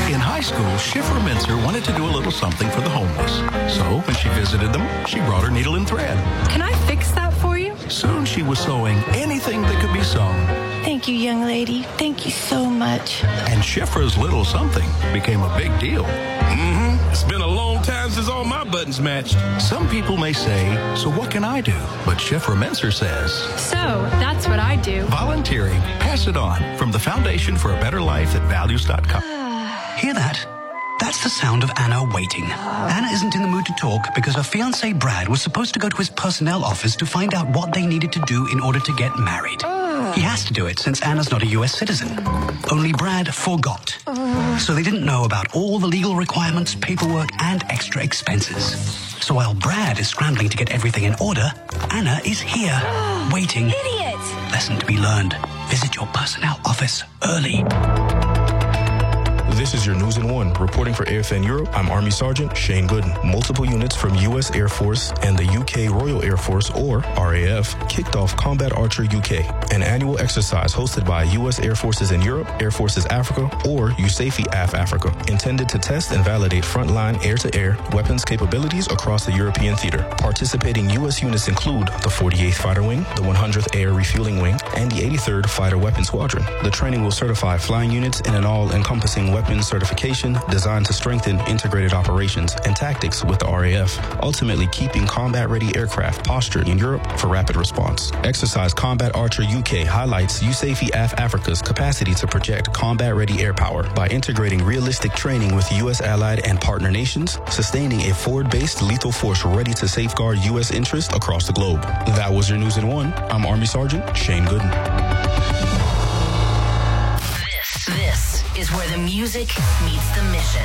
In high school, Schiffer Mincer wanted to do a little something for the homeless. So when she visited them, she brought her needle and thread. Can I fix that for you? Soon she was sewing anything that could be sewn. Thank you, young lady. Thank you so much. And Schiffer's little something became a big deal. It's been a long time since all my buttons matched. Some people may say, so what can I do? But Schiffer Mincer says, So, that's what I do. volunteering. Pass it on from the Foundation for a Better Life at Values.com. Hear that? That's the sound of Anna waiting. Anna isn't in the mood to talk because her fiancé Brad was supposed to go to his personnel office to find out what they needed to do in order to get married. He has to do it since Anna's not a U.S. citizen. Only Brad forgot. So they didn't know about all the legal requirements, paperwork, and extra expenses. So while Brad is scrambling to get everything in order, Anna is here, waiting. Idiot! Lesson to be learned. Visit your personnel office early. This is your News in One. Reporting for AFN Europe, I'm Army Sergeant Shane Gooden. Multiple units from U.S. Air Force and the UK Royal Air Force, or RAF, kicked off Combat Archer UK, an annual exercise hosted by U.S. Air Forces in Europe, Air Forces Africa, or USAFE AF Africa, intended to test and validate frontline air-to-air weapons capabilities across the European theater. Participating U.S. units include the 48th Fighter Wing, the 100th Air Refueling Wing, and the 83rd Fighter Weapons Squadron. The training will certify flying units in an all-encompassing weapons certification designed to strengthen integrated operations and tactics with the RAF, ultimately keeping combat-ready aircraft postured in Europe for rapid response. Exercise Combat Archer UK highlights USAFE AF Africa's capacity to project combat-ready air power by integrating realistic training with U.S. allied and partner nations, sustaining a forward-based lethal force ready to safeguard U.S. interests across the globe. That was your News in One. I'm Army Sergeant Shane Gooden. This is where the music meets the mission.